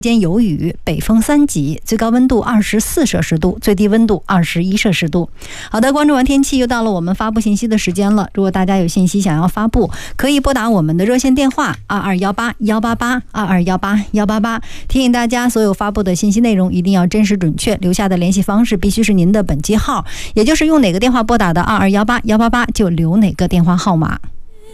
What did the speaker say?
间有雨，北风3级，最高温度24摄氏度，最低温度21摄氏度。好的，关注完天气，又到了我们发布信息的时间了。如果大家有信息想要发布，可以拨打我们的热线电话2218-188-2218-188。提醒大家，所有发布的信息内容一定要真实准确，留下的联系方式必须是您的本机号，也就是用哪个电话拨打的2218-188就留哪个电话号码。